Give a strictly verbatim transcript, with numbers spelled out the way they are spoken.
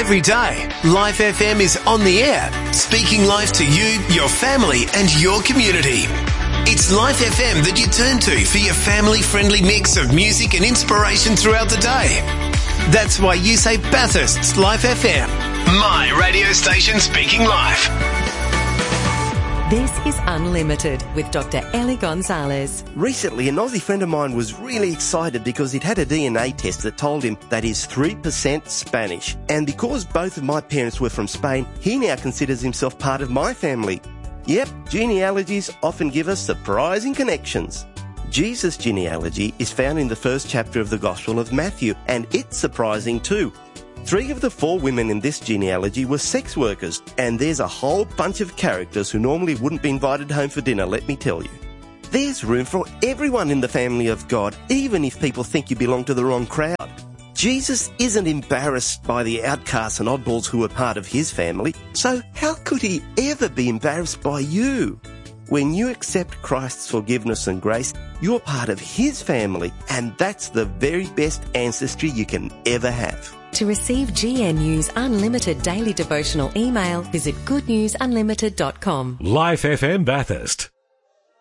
Every day, Life F M is on the air, speaking life to you, your family and your community. It's Life F M that you turn to for your family-friendly mix of music and inspiration throughout the day. That's why you say Bathurst's Life F M, my radio station speaking life. This is Unlimited with Doctor Ellie Gonzalez. Recently, an Aussie friend of mine was really excited because he'd had a D N A test that told him that he's three percent Spanish. And because both of my parents were from Spain, he now considers himself part of my family. Yep, genealogies often give us surprising connections. Jesus' genealogy is found in the first chapter of the Gospel of Matthew, and it's surprising too. Three of the four women in this genealogy were sex workers, and there's a whole bunch of characters who normally wouldn't be invited home for dinner, let me tell you. There's room for everyone in the family of God, even if people think you belong to the wrong crowd. Jesus isn't embarrassed by the outcasts and oddballs who are part of his family, so how could he ever be embarrassed by you? When you accept Christ's forgiveness and grace, you're part of his family, and that's the very best ancestry you can ever have. To receive G N U's unlimited daily devotional email, visit good news unlimited dot com. Life F M Bathurst.